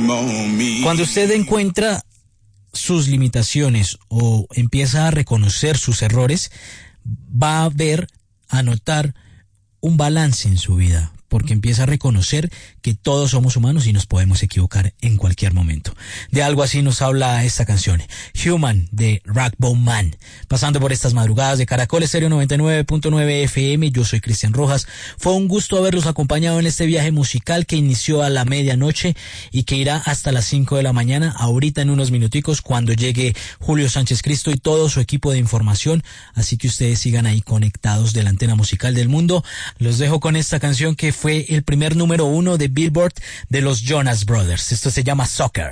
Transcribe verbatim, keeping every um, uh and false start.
Cuando usted encuentra sus limitaciones o empieza a reconocer sus errores, va a ver, a notar un balance en su vida, porque empieza a reconocer que todos somos humanos y nos podemos equivocar en cualquier momento. De algo así nos habla esta canción, Human, de Ragbone Man. Pasando por estas madrugadas de Caracol Estéreo noventa y nueve punto nueve F M, yo soy Cristian Rojas. Fue un gusto haberlos acompañado en este viaje musical que inició a la medianoche y que irá hasta las cinco de la mañana, ahorita en unos minuticos, cuando llegue Julio Sánchez Cristo y todo su equipo de información. Así que ustedes sigan ahí conectados de la antena musical del mundo. Los dejo con esta canción que fue el primer número uno de Billboard de los Jonas Brothers. Esto se llama Soccer.